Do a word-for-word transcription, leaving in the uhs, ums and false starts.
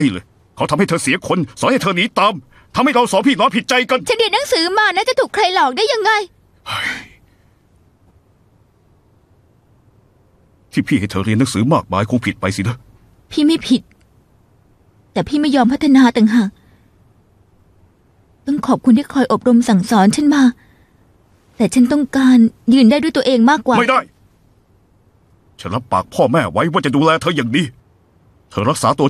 เลยเขาทำให้เธอเสียคนสอนให้เธอหนีตามทำให้เราสองพี่น้องผิดใจกันฉันเรียนหนังสือมานะจะถูกใครหลอกได้ยังไงที่พี่ให้เธอเรียนหนังสือมากมายคงผิดไปสินะพี่ไม่ผิดแต่พี่ไม่ยอมพัฒนาต่างหากต้องขอบคุณที่คอยอบรมสั่งสอนฉันมาแต่ฉันต้องการยืนได้ด้วยตัวเองมากกว่าไม่ได้ฉันรับปากพ่อแม่ไว้ว่าจะดูแลเธออย่างดีเธอรักษาตัว